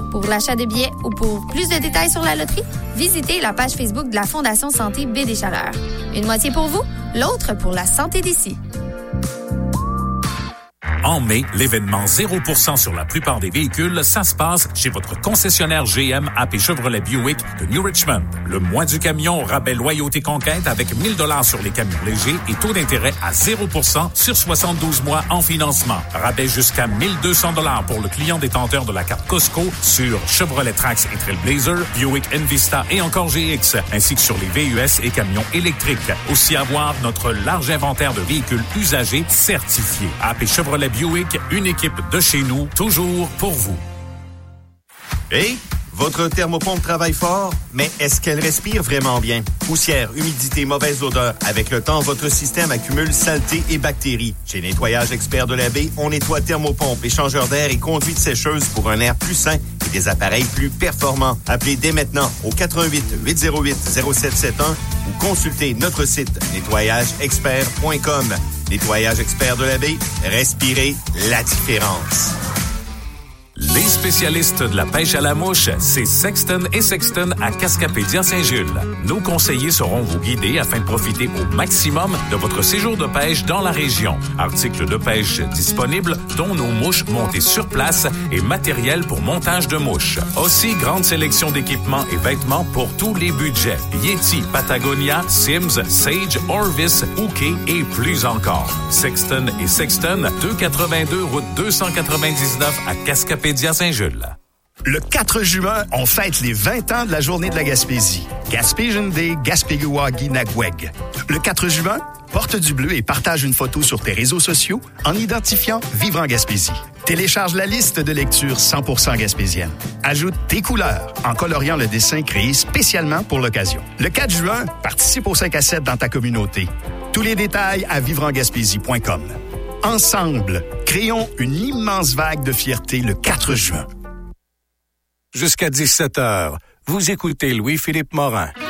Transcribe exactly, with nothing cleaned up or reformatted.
Pour l'achat de billets ou pour plus de détails sur la loterie, visitez la page Facebook de la Fondation Santé Baie des Chaleurs. Une moitié pour vous, l'autre pour la santé d'ici. En mai, l'événement zéro pour cent sur la plupart des véhicules, ça se passe chez votre concessionnaire G M A P Chevrolet Buick de New Richmond. Le mois du camion, rabais loyauté conquête avec mille dollars sur les camions légers et taux d'intérêt à zéro pour cent sur soixante-douze mois en financement. Rabais jusqu'à mille deux cents dollars pour le client détenteur de la carte Costco sur Chevrolet Trax et Trailblazer, Buick Envista et encore G X, ainsi que sur les V U S et camions électriques. Aussi à voir notre large inventaire de véhicules usagés certifiés. A P Chevrolet Buick, une équipe de chez nous, toujours pour vous. Hey, votre thermopompe travaille fort, mais est-ce qu'elle respire vraiment bien? Poussière, humidité, mauvaise odeur. Avec le temps, votre système accumule saleté et bactéries. Chez Nettoyage Expert de la Baie, on nettoie thermopompe, échangeur d'air et conduite sécheuse pour un air plus sain et des appareils plus performants. Appelez dès maintenant au quatre un huit, huit zéro huit, zéro sept sept un ou consultez notre site nettoyage expert point com. Nettoyage Expert de la Baie, respirez la différence. Les spécialistes de la pêche à la mouche, c'est Sexton et Sexton à Cascapédia-Saint-Jules. Nos conseillers sauront vous guider afin de profiter au maximum de votre séjour de pêche dans la région. Articles de pêche disponibles, dont nos mouches montées sur place et matériel pour montage de mouches. Aussi, grande sélection d'équipements et vêtements pour tous les budgets. Yeti, Patagonia, Sims, Sage, Orvis, Ouké et plus encore. Sexton et Sexton, deux cent quatre-vingt-deux route deux cent quatre-vingt-dix-neuf à Cascapédia. Saint-Jules. Le quatre juin, on fête les vingt ans de la Journée de la Gaspésie. Gaspésian Day, Gaspégiwagi-Nagweg. Le quatre juin, porte du bleu et partage une photo sur tes réseaux sociaux en identifiant Vivre en Gaspésie. Télécharge la liste de lecture cent pour cent gaspésienne. Ajoute tes couleurs en coloriant le dessin créé spécialement pour l'occasion. Le quatre juin, participe au cinq à sept dans ta communauté. Tous les détails à vivre en gaspésie point com. Ensemble, créons une immense vague de fierté le quatre juin. Jusqu'à dix-sept heures, vous écoutez Louis-Philippe Morin.